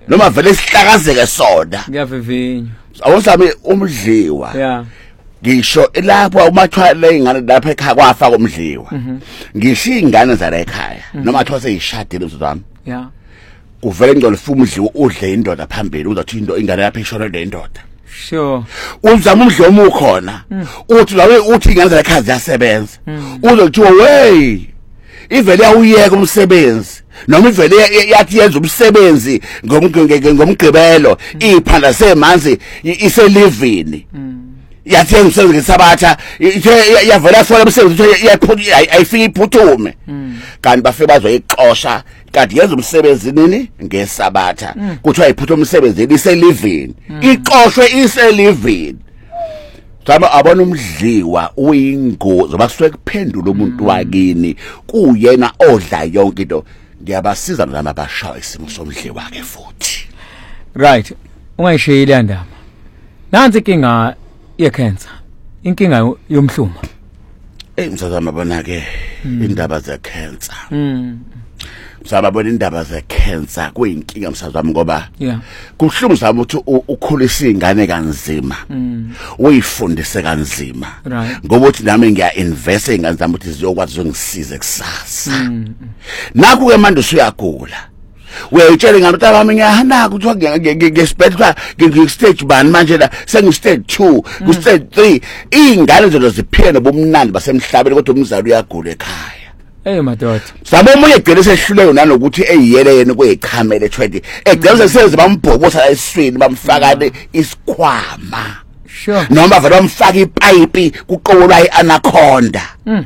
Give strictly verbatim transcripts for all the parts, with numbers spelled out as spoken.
noma vele sihlakazeke sona Ngiyavivinya. awusami umdliwa Yeah. ngisho lapho umathwala ingane lapha ekhaya kwafa komdliwa ngisho ingane zala ekhaya noma athiwa seyishadile mzuzami Yeah. uvele ngolifuma umdliwa udle indoda phambili uzathi into ingane lapha ishona le ndoda Sure. uzama umdlomo ukhona uthi lawe uthi ingane zala ekhaya ziyasebenza uzothiwa wey ivele yawuyeka umsebenzi noma ivele yathi yenza umsebenzi ngomgqibelo iphanda semanzi iselivini yathi yenza umsebenzi ngesabatha yavela fola umsebenzi yaphuthu ayifiki iphuthume kanti bafike bazoyixosha kanti yenza umsebenzi nini ngesabatha kuthiwa iphuthu umsebenzi iselivini ixoshwe iselivini Sama abona umdliwa uyingozi basuke kuphendula umuntu wakini kuyena odla yonke into ngiyabasiza nami abashawa isimo somdliwa ke futhi Right. Ungayishiyile yandaba. Nansi inkinga ye cancer. Inkinga yomhluma. eh msazama bona ke indaba ze cancer Mm. sababona indaba ze cancer kuyinkinga msazama ngoba Yeah. kuhlungu sami ukuthi ukhulisa ingane kanzima Mm. uyifundise kanzima Right. ngoba uthi nami ngiya invest ingane zami ukuthi ziyokwazi ukungisiza kusasa Mm. nakho ke manje usuyagula uyayitshela ingane ukuthi abami ngiyahana kuthiwa ngesibhedlela ngi-stage bani manje la sengi-stage two ku-stage three iy'ngane zona ziphile nobumnandi basemhlabeni kodwa umzali uyagula ekhaya Hey madoda. Sabo omunye egcele sehluleke nanokuthi eyiyele yena kweyichamele ethi egcele sesenze bambhobosa la eswini bamfakane isikhwama Sure. noma vele bamfaka ipipe kuqokolwa ianaconda Mm.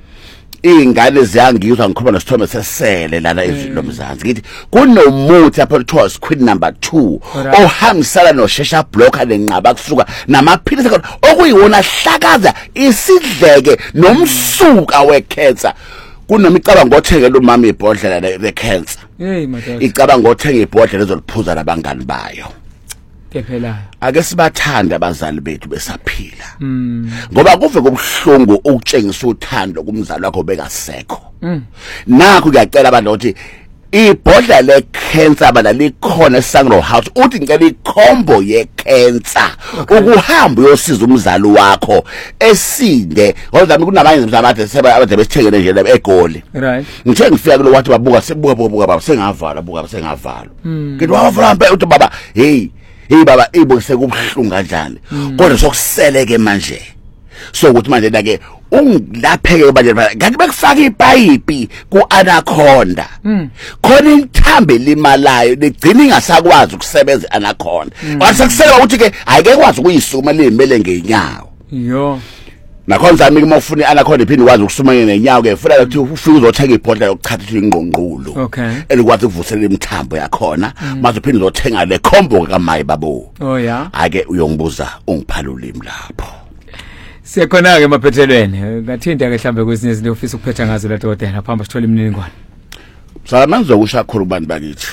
ingane ziyangizwa ngikhuluma nesithombe sesele lana ezweni lomzansi ngithi kunomuthi apha kuthiwa squid number two ohambisana noshesha blocker lenqaba kusuka namaphilisi okuyiwona hlakaza isidleke nomsuka wecancer kunomicabanga othengela umama ibhodlela le cancer Hey madoda. icabanga othenga ibhodlela ezoliphuza nabangani bayo Kephelayo. ake sibathanda abazali bethu besaphila Mm. ngoba kuve kubhlungu ukutshengisa uthando kumzali wakho bekasekho Mm. nakho kuyacela abantu ukuthi ibhodla le cancer abala likhona eSangro House uthi ngicela ikhombo ye cancer ukuhamba uyosiza umzali wakho esinde ngoba nami kunabanye zabathe sebade besithengele nje egoli Right. ngithe ngifika kulo wathi babuka sebuka buka baba sengavala buka sengavala ngithi wavala mpe uthi baba hey hey baba ibo sekubhlungu kanjani kodwa sokuseleke manje sokuthi manje la ke ungilapheke manje kanti bekufaka ipipe kuanaconda khona inthambo limalayo ligcina ingasakwazi ukusebenza anaconda wasekuseka ukuthi ke ayike kwazi ukuyisuma limele ngenyawo Yo. nakhona zami uma ufuna anaconda iphindi kwazi ukusuma ngenyawo ke futhi ukuthi ufike uzothenga ibhodla yokuchatha ingqongqulo Okay. elikwazi ukuvuselela imthambo yakhona maze uphinde uzothenga le combo kamayi babo Oh yeah. ake uyongibuza ungiphala ulimi lapho Siyakhona ke emaphethelweni. Ngathinta ke mhlambe kwezinye izinto ofisa ukuphetha ngazo la dokotela phamba sithola imininingwane. Salamanzo kusha khulu kubantu bakithi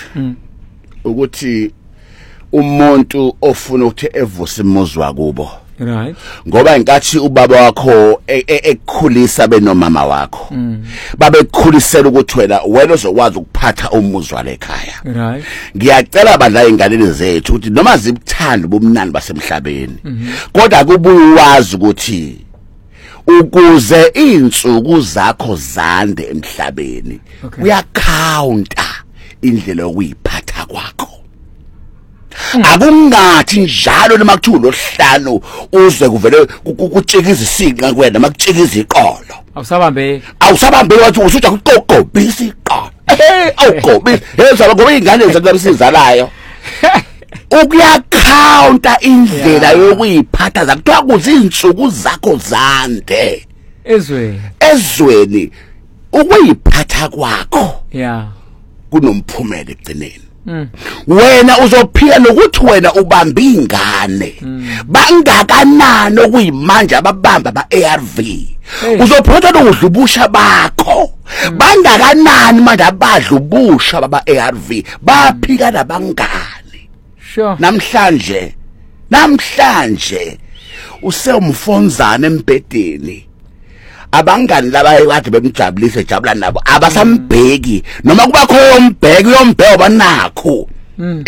ukuthi umuntu ofuna ukuthi evuse imuzwa kubo Right. ngoba inkathi ubaba wakho ekukhulisa benomama wakho babekukhulisela ukuthi wena wena uzokwazi ukuphatha umuzwa lekhaya Right. ngiyacela abadla ingane zethu ukuthi noma zibuthanda ubumnandi basemhlabeni kodwa kubuye wazi ukuthi ukuze insuku zakho zande emhlabeni uyacounta indlela yokuyiphatha kwakho akungathi njalo noma kuthiwa lohlanu uzwe kuvele kutshikiza isinqa kuwena makutshikiza iqolo Awusabambe. awusabambe wathi usuja kuqogobisa iqolo eh awugobisa yezaba ngoba ingane ezabisizalayo ukuyacounta indlela yokuyiphatha zakuthiwa kuze izinsuku zakho zande Ezweni. ezweni ukuyiphatha kwakho Yeah. kunomphumela egcineni wena uzophila nokuthi wena ubamba ingane bangakanani okuyimanje ababamba ba A R V uzophetha nokudlubusha bakho bangakanani manje abadla ubusha baba A R V baphika nabangani Sure. namhlanje namhlanje usewumfonzana embedeni abangani laba kade bemjabulise ejabula nabo abasambheki noma kuba khona umbheki uyombheka banakho